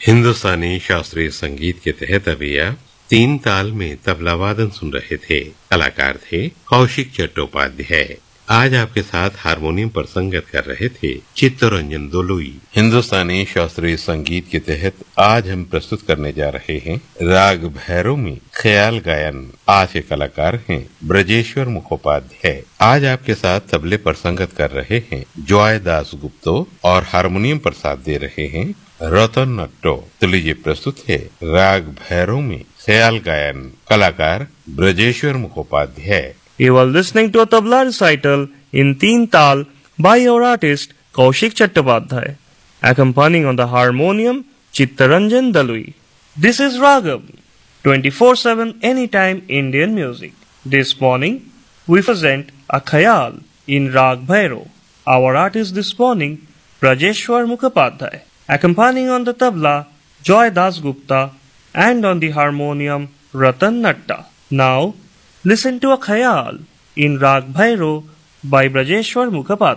हिंदुस्तानी शास्त्रीय संगीत के तहत अभी आप तीन ताल में तबला वादन सुन रहे थे। कलाकार थे कौशिक चट्टोपाध्याय। आज आपके साथ हारमोनियम पर संगत कर रहे थे चित्तरंजन दोलुई। हिंदुस्तानी शास्त्रीय संगीत के तहत आज हम प्रस्तुत करने जा रहे हैं राग भैरव में ख्याल गायन। आज के कलाकार हैं ब्रजेश्वर मुखोपाध्याय। आज आपके साथ तबले पर संगत कर रहे हैं जॉय दास गुप्तो और हारमोनियम पर साथ दे रहे हैं रतन नट्टो। तो लीजिए प्रस्तुत है राग भैरव में ख्याल गायन। कलाकार Brajeshwar Mukhopadhyay. You are listening to a tabla recital in Teen Tal by your artist Kaushik Chattopadhyay, accompanying on the harmonium Chittaranjan Dalui. This is Ragam, 24/7 anytime Indian music. This morning we present a khayal in Rag Bhairav. Our artist this morning Brajeshwar Mukhopadhyay, accompanying on the tabla Joy Das Gupta and on the harmonium Ratan Natta. Now listen to a khayal in Rag Bhairav by Brajeshwar Mukhopadhyay.